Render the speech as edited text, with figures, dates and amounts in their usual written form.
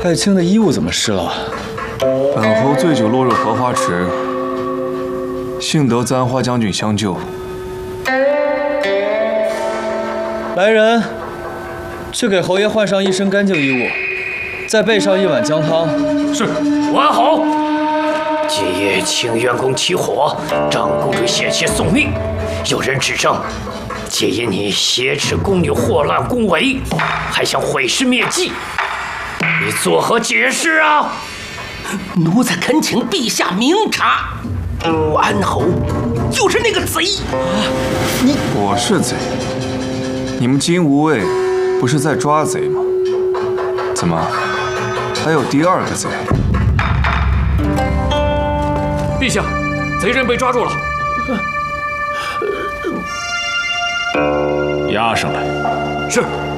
爱卿的衣物怎么湿了？ 本侯醉酒落入荷花池，幸得簪花将军相救。 来人，去给侯爷换上一身干净衣物，再备上一碗姜汤。 是，完好。今夜请员公起火，张公主险些送命。有人指证，皆因你挟持宫女，祸乱宫闱，还想毁尸灭迹，你作何解释啊？ 奴才恳请陛下明察。安侯就是那个贼我是贼？你们金吾卫不是在抓贼吗？怎么还有第二个贼？ 陛下，贼人被抓住了。 押上来。 是。